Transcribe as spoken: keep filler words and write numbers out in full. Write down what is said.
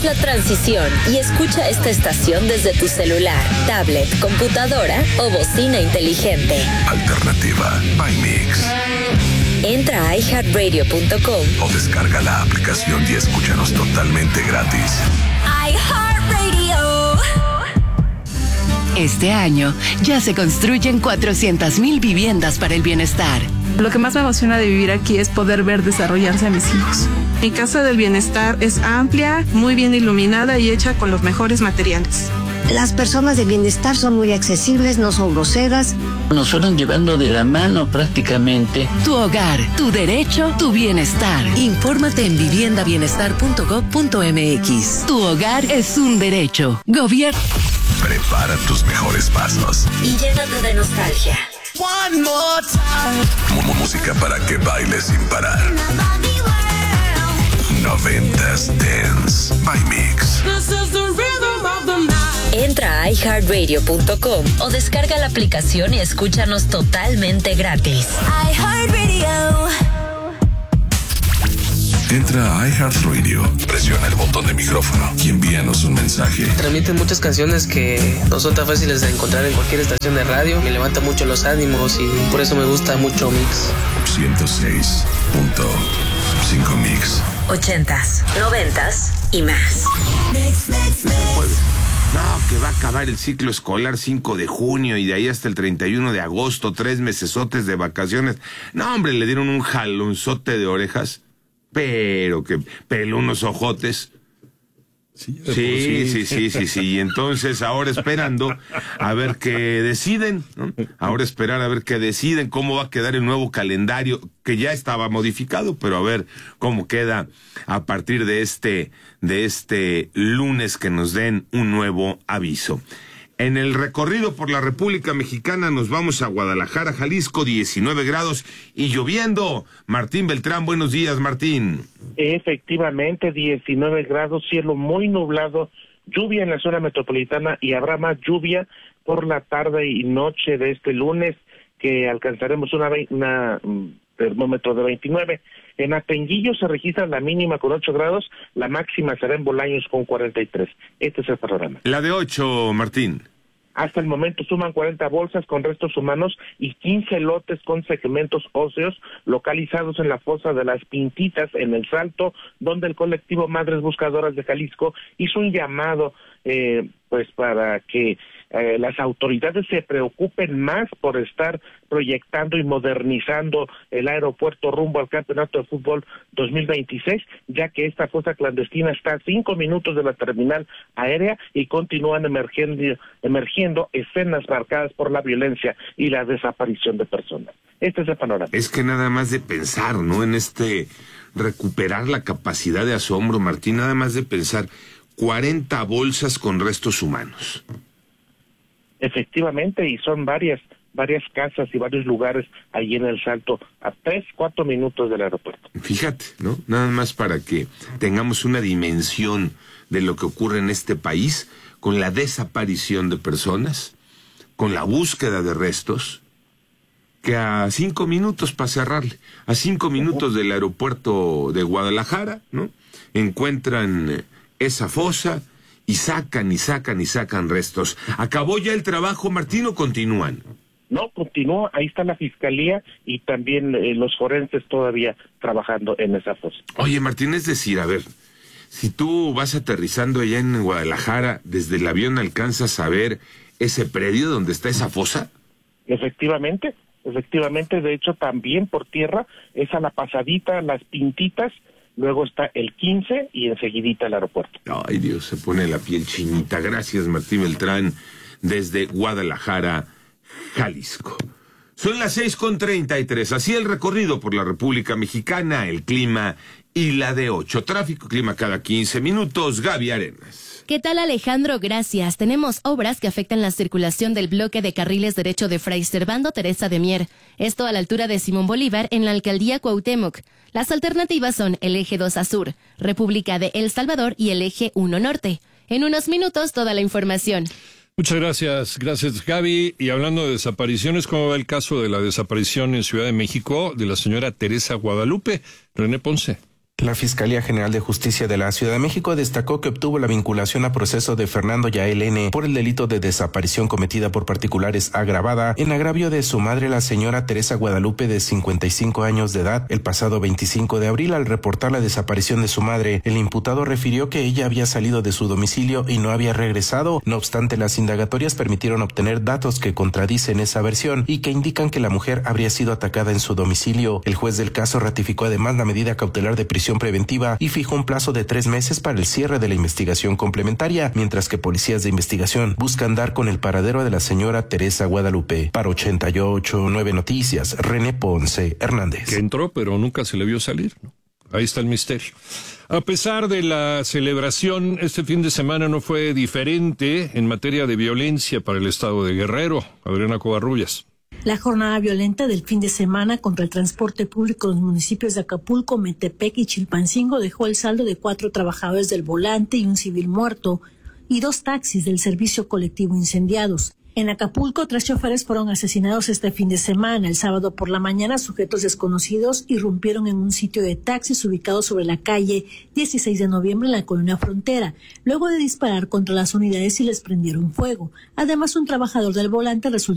Haz la transición y escucha esta estación desde tu celular, tablet, computadora o bocina inteligente. Alternativa by Mix. Entra a i heart radio punto com o descarga la aplicación y escúchanos totalmente gratis. iHeartRadio. Este año ya se construyen cuatrocientas mil viviendas para el bienestar. Lo que más me emociona de vivir aquí es poder ver desarrollarse a mis hijos. Mi Casa del Bienestar es amplia, muy bien iluminada y hecha con los mejores materiales. Las personas de bienestar son muy accesibles, no son groseras. Nos fueron llevando de la mano prácticamente. Tu hogar, tu derecho, tu bienestar. Infórmate en vivienda bienestar punto gob punto m x. Tu hogar es un derecho. Gobierno. Prepara tus mejores pasos Y llénate de nostalgia. One more time. Música para que bailes sin parar. Noventas Dance by Mix. Entra a i heart radio punto com o descarga la aplicación y escúchanos totalmente gratis. iHeartRadio. Entra a iHeartRadio, presiona el botón de micrófono y envíanos un mensaje. Transmiten muchas canciones que no son tan fáciles de encontrar en cualquier estación de radio. Me levanta mucho los ánimos y por eso me gusta mucho Mix. ciento seis punto cinco Mix. Ochentas, noventas y más. Mix, mix, mix. No, que va a acabar el ciclo escolar cinco de junio y de ahí hasta el treinta y uno de agosto, tres mesesotes de vacaciones. No, hombre, le dieron un jalonzote de orejas, pero que peló unos ojotes. Sí, sí, sí, sí, sí, sí. Y entonces ahora esperando a ver qué deciden, ¿no? Ahora esperar a ver qué deciden, cómo va a quedar el nuevo calendario, que ya estaba modificado, pero a ver cómo queda a partir de este, de este lunes que nos den un nuevo aviso. En el recorrido por la República Mexicana nos vamos a Guadalajara, Jalisco, diecinueve grados y lloviendo. Martín Beltrán, buenos días, Martín. Efectivamente, diecinueve grados, cielo muy nublado, lluvia en la zona metropolitana y habrá más lluvia por la tarde y noche de este lunes, que alcanzaremos una, una um, termómetro de veintinueve. En Atenguillo se registra la mínima con ocho grados, la máxima será en Bolaños con cuarenta y tres. Este es el panorama. La de ocho, Martín. Hasta el momento suman cuarenta bolsas con restos humanos y quince lotes con segmentos óseos localizados en la fosa de las Pintitas en El Salto, donde el colectivo Madres Buscadoras de Jalisco hizo un llamado eh, pues para que eh, las autoridades se preocupen más por estar proyectando y modernizando el aeropuerto rumbo al Campeonato de Fútbol dos mil veintiséis, ya que esta fosa clandestina está a cinco minutos de la terminal aérea y continúan emergiendo, emergiendo escenas marcadas por la violencia y la desaparición de personas. Este es el panorama. Es que nada más de pensar, ¿no? En este recuperar la capacidad de asombro, Martín, nada más de pensar cuarenta bolsas con restos humanos. Efectivamente, y son varias varias casas y varios lugares allí en El Salto, a tres, cuatro minutos del aeropuerto. Fíjate, ¿no? Nada más para que tengamos una dimensión de lo que ocurre en este país, con la desaparición de personas, con la búsqueda de restos, que a cinco minutos para cerrarle, a cinco minutos del aeropuerto de Guadalajara, ¿no? Encuentran esa fosa y sacan y sacan y sacan restos. ¿Acabó ya el trabajo, Martín, o continúan? No, continúa, ahí está la fiscalía y también eh, los forenses todavía trabajando en esa fosa. Oye, Martín, es decir, a ver, si tú vas aterrizando allá en Guadalajara, desde el avión alcanzas a ver ese predio donde está esa fosa. Efectivamente, efectivamente, de hecho también por tierra es a la pasadita, las Pintitas, luego está el quince y enseguidita el aeropuerto. Ay, Dios, se pone la piel chinita. Gracias, Martín Beltrán, desde Guadalajara, Jalisco. Son las seis con treinta y tres, así el recorrido por la República Mexicana, el clima y la de ocho. Tráfico, clima cada quince minutos. Gaby Arenas. ¿Qué tal, Alejandro? Gracias. Tenemos obras que afectan la circulación del bloque de carriles derecho de Fray Servando Teresa de Mier. Esto a la altura de Simón Bolívar en la alcaldía Cuauhtémoc. Las alternativas son el eje dos A Sur, República de El Salvador y el eje uno Norte. En unos minutos toda la información. Muchas gracias, gracias Gaby. Y hablando de desapariciones, ¿cómo va el caso de la desaparición en Ciudad de México de la señora Teresa Guadalupe? René Ponce. La Fiscalía General de Justicia de la Ciudad de México destacó que obtuvo la vinculación a proceso de Fernando Yael N. por el delito de desaparición cometida por particulares agravada en agravio de su madre, la señora Teresa Guadalupe, de cincuenta y cinco años de edad. El pasado veinticinco de abril, al reportar la desaparición de su madre, el imputado refirió que ella había salido de su domicilio y no había regresado. No obstante, las indagatorias permitieron obtener datos que contradicen esa versión y que indican que la mujer habría sido atacada en su domicilio. El juez del caso ratificó además la medida cautelar de prisión preventiva y fijó un plazo de tres meses para el cierre de la investigación complementaria, mientras que policías de investigación buscan dar con el paradero de la señora Teresa Guadalupe. Para ochenta y ocho punto nueve Noticias, René Ponce Hernández. Que entró, pero nunca se le vio salir, ¿no? Ahí está el misterio. A pesar de la celebración, este fin de semana no fue diferente en materia de violencia para el estado de Guerrero. Adriana Covarrubias. La jornada violenta del fin de semana contra el transporte público en los municipios de Acapulco, Metepec y Chilpancingo dejó el saldo de cuatro trabajadores del volante y un civil muerto, y dos taxis del servicio colectivo incendiados. En Acapulco, tres choferes fueron asesinados este fin de semana. El sábado por la mañana, sujetos desconocidos irrumpieron en un sitio de taxis ubicado sobre la calle dieciséis de noviembre en la colonia Frontera, luego de disparar contra las unidades y les prendieron fuego. Además, un trabajador del volante resultó